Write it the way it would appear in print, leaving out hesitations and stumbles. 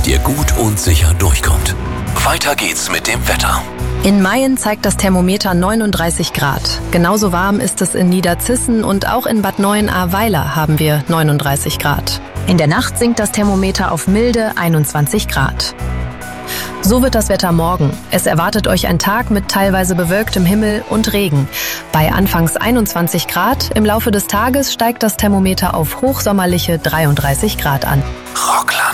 damit ihr gut und sicher durchkommt. Weiter geht's mit dem Wetter. In Mayen zeigt das Thermometer 39 Grad. Genauso warm ist es in Niederzissen und auch in Bad Neuenahr-Weiler haben wir 39 Grad. In der Nacht sinkt das Thermometer auf milde 21 Grad. So wird das Wetter morgen. Es erwartet euch ein Tag mit teilweise bewölktem Himmel und Regen. Bei anfangs 21 Grad, im Laufe des Tages steigt das Thermometer auf hochsommerliche 33 Grad an. Rockland.